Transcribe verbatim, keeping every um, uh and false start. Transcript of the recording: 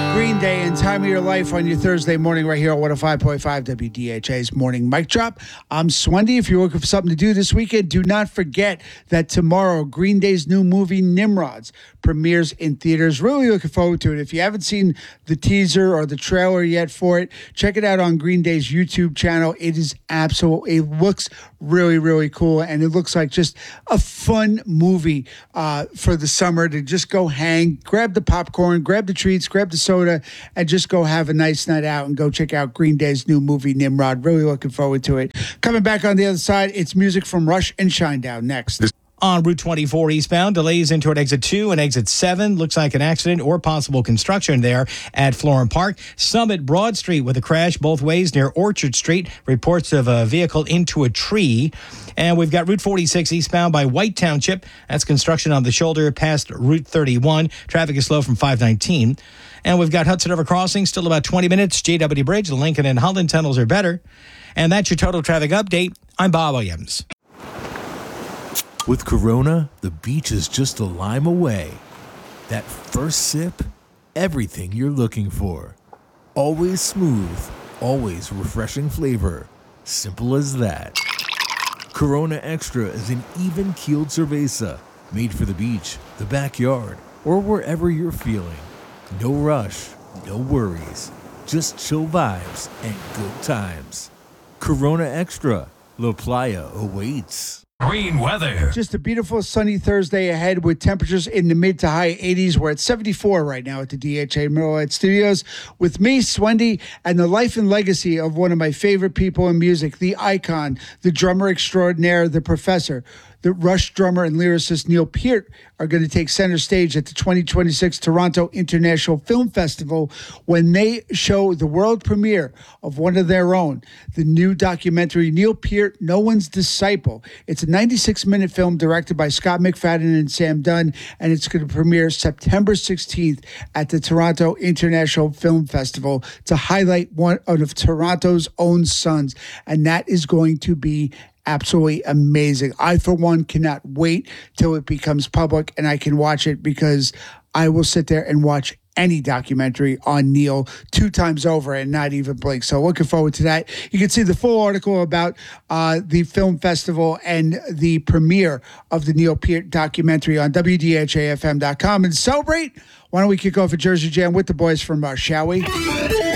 Green Day and Time of Your Life on your Thursday morning right here on one oh five point five W D H A's Morning Mic Drop. I'm Swendy. If you're looking for something to do this weekend, do not forget that tomorrow Green Day's new movie Nimrods premieres in theaters. Really looking forward to it. If you haven't seen the teaser or the trailer yet for it, check it out on Green Day's YouTube channel. It is absolutely, it looks really, really cool, and it looks like just a fun movie uh, for the summer to just go hang, grab the popcorn, grab the treats, grab the soda, and just go have a nice night out and go check out Green Day's new movie, Nimrod. Really looking forward to it. Coming back on the other side, it's music from Rush and Shinedown next. On Route twenty-four eastbound, delays into an exit two and exit seven. Looks like an accident or possible construction there at Florham Park. Summit Broad Street with a crash both ways near Orchard Street. Reports of a vehicle into a tree. And we've got Route forty-six eastbound by White Township. That's construction on the shoulder past Route thirty-one. Traffic is slow from five nineteen. And we've got Hudson River Crossing, still about twenty minutes. J W Bridge, the Lincoln and Holland tunnels are better. And that's your total traffic update. I'm Bob Williams. With Corona, the beach is just a lime away. That first sip, everything you're looking for. Always smooth, always refreshing flavor. Simple as that. Corona Extra is an even-keeled cerveza, made for the beach, the backyard, or wherever you're feeling. No rush, no worries. Just chill vibes and good times. Corona Extra, La Playa awaits. Green weather. Just a beautiful sunny Thursday ahead with temperatures in the mid to high eighties. We're at seventy-four right now at the D H A Middle Light Studios with me, Swendy, and the life and legacy of one of my favorite people in music, the icon, the drummer extraordinaire, the professor. The Rush drummer and lyricist Neil Peart are going to take center stage at the twenty twenty-six Toronto International Film Festival when they show the world premiere of one of their own, the new documentary, Neil Peart, No One's Disciple. It's a ninety-six minute film directed by Scott McFadden and Sam Dunn, and it's going to premiere September sixteenth at the Toronto International Film Festival to highlight one of Toronto's own sons, and that is going to be absolutely amazing. I, for one, cannot wait till it becomes public and I can watch it, because I will sit there and watch any documentary on Neil two times over and not even blink. So looking forward to that. You can see the full article about uh, the film festival and the premiere of the Neil Peart documentary on W D H A F M dot com. And celebrate, why don't we kick off a Jersey Jam with the boys from Rush, shall we?